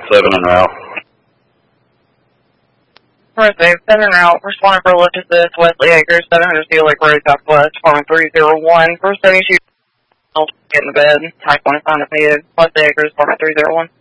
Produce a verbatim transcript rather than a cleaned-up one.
seven en route. Wednesday, seven en route. Responding for lift assist, Wesley Acres, seven hundred Steel Lake Road, Southwest, Farming three zero one. For seventy-two, get in the bed. Type one assigned if needed. Wesley Acres, Farming three zero one.